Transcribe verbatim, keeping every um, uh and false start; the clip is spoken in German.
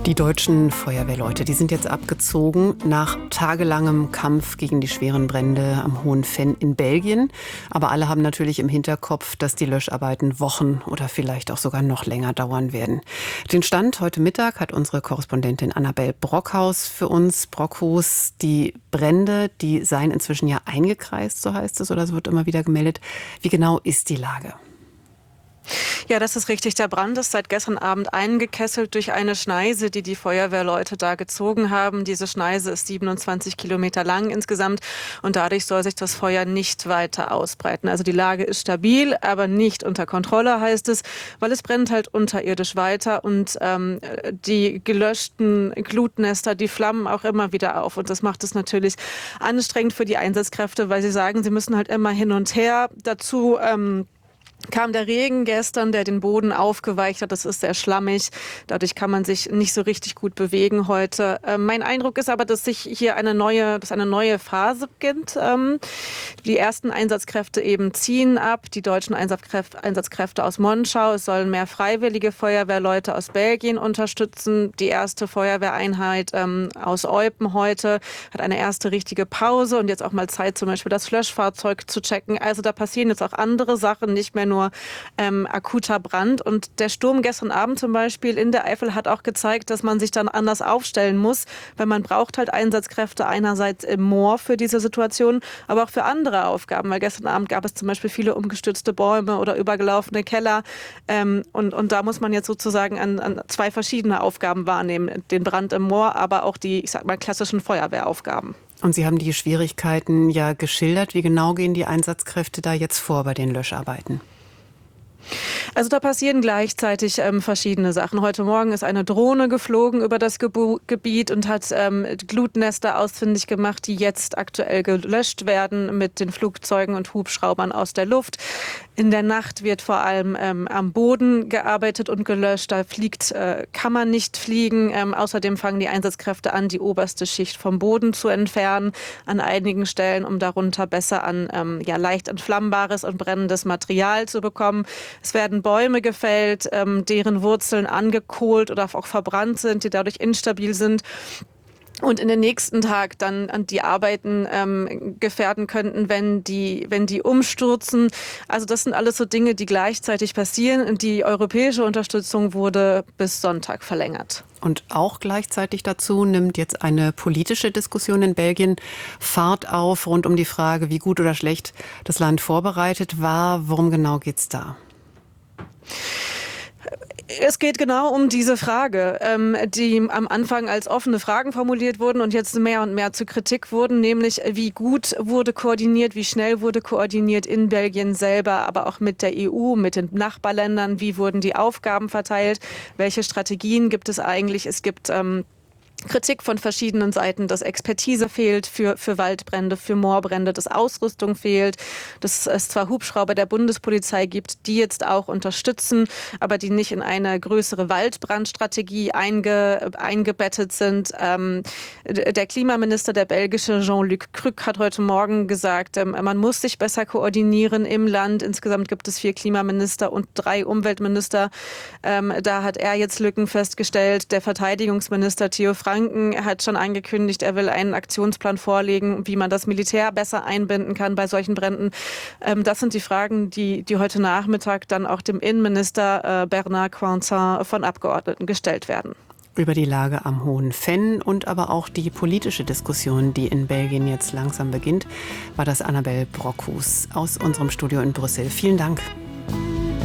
Die deutschen Feuerwehrleute, die sind jetzt abgezogen nach tagelangem Kampf gegen die schweren Brände am Hohen Venn in Belgien. Aber alle haben natürlich im Hinterkopf, dass die Löscharbeiten Wochen oder vielleicht auch sogar noch länger dauern werden. Den Stand heute Mittag hat unsere Korrespondentin Annabel Brockhaus für uns. Brockhaus, die Brände, die seien inzwischen ja eingekreist, so heißt es, oder so wird immer wieder gemeldet. Wie genau ist die Lage? Ja, das ist richtig. Der Brand ist seit gestern Abend eingekesselt durch eine Schneise, die die Feuerwehrleute da gezogen haben. Diese Schneise ist siebenundzwanzig Kilometer lang insgesamt und dadurch soll sich das Feuer nicht weiter ausbreiten. Also die Lage ist stabil, aber nicht unter Kontrolle, heißt es, weil es brennt halt unterirdisch weiter und ähm, die gelöschten Glutnester, die flammen auch immer wieder auf. Und das macht es natürlich anstrengend für die Einsatzkräfte, weil sie sagen, sie müssen halt immer hin und her. Dazu ähm, kam der Regen gestern, der den Boden aufgeweicht hat. Das ist sehr schlammig. Dadurch kann man sich nicht so richtig gut bewegen heute. Ähm, mein Eindruck ist aber, dass sich hier eine neue, dass eine neue Phase beginnt. Ähm, die ersten Einsatzkräfte eben ziehen ab. Die deutschen Einsatzkräfte, Einsatzkräfte aus Monschau. Es sollen mehr freiwillige Feuerwehrleute aus Belgien unterstützen. Die erste Feuerwehreinheit ähm, aus Eupen heute hat eine erste richtige Pause und jetzt auch mal Zeit, zum Beispiel das Löschfahrzeug zu checken. Also da passieren jetzt auch andere Sachen, nicht mehr nur ähm, akuter Brand. Und der Sturm gestern Abend zum Beispiel in der Eifel hat auch gezeigt, dass man sich dann anders aufstellen muss, weil man braucht halt Einsatzkräfte einerseits im Moor für diese Situation, aber auch für andere Aufgaben, weil gestern Abend gab es zum Beispiel viele umgestürzte Bäume oder übergelaufene Keller ähm, und, und da muss man jetzt sozusagen an, an zwei verschiedene Aufgaben wahrnehmen, den Brand im Moor, aber auch die, ich sag mal, klassischen Feuerwehraufgaben. Und Sie haben die Schwierigkeiten ja geschildert. Wie genau gehen die Einsatzkräfte da jetzt vor bei den Löscharbeiten? Also da passieren gleichzeitig ähm, verschiedene Sachen. Heute Morgen ist eine Drohne geflogen über das Gebu- Gebiet und hat ähm, Glutnester ausfindig gemacht, die jetzt aktuell gelöscht werden mit den Flugzeugen und Hubschraubern aus der Luft. In der Nacht wird vor allem ähm, am Boden gearbeitet und gelöscht. Da fliegt, äh, kann man nicht fliegen. Ähm, außerdem fangen die Einsatzkräfte an, die oberste Schicht vom Boden zu entfernen an einigen Stellen, um darunter besser an ähm, ja, leicht entflammbares und brennendes Material zu bekommen. Es werden Bäume gefällt, ähm, deren Wurzeln angekohlt oder auch verbrannt sind, die dadurch instabil sind. Und in den nächsten Tag dann an die Arbeiten ähm, gefährden könnten, wenn die, wenn die umstürzen. Also das sind alles so Dinge, die gleichzeitig passieren. Die europäische Unterstützung wurde bis Sonntag verlängert. Und auch gleichzeitig dazu nimmt jetzt eine politische Diskussion in Belgien Fahrt auf, rund um die Frage, wie gut oder schlecht das Land vorbereitet war. Worum genau geht's da? Es geht genau um diese Frage, ähm, die am Anfang als offene Fragen formuliert wurden und jetzt mehr und mehr zur Kritik wurden, nämlich wie gut wurde koordiniert, wie schnell wurde koordiniert in Belgien selber, aber auch mit der E U, mit den Nachbarländern, wie wurden die Aufgaben verteilt, welche Strategien gibt es eigentlich, es gibt ähm, Kritik von verschiedenen Seiten, dass Expertise fehlt für, für Waldbrände, für Moorbrände, dass Ausrüstung fehlt, dass es zwar Hubschrauber der Bundespolizei gibt, die jetzt auch unterstützen, aber die nicht in eine größere Waldbrandstrategie einge, eingebettet sind. Ähm, der Klimaminister, der belgische Jean-Luc Cruc, hat heute Morgen gesagt, ähm, man muss sich besser koordinieren im Land. Insgesamt gibt es vier Klimaminister und drei Umweltminister. Ähm, da hat er jetzt Lücken festgestellt. Der Verteidigungsminister Theo Franken hat schon angekündigt, er will einen Aktionsplan vorlegen, wie man das Militär besser einbinden kann bei solchen Bränden. Ähm, das sind die Fragen, die, die heute Nachmittag dann auch dem Innenminister äh, Bernard Cointin von Abgeordneten gestellt werden. Über die Lage am Hohen Venn und aber auch die politische Diskussion, die in Belgien jetzt langsam beginnt, war das Annabel Brockhaus aus unserem Studio in Brüssel. Vielen Dank.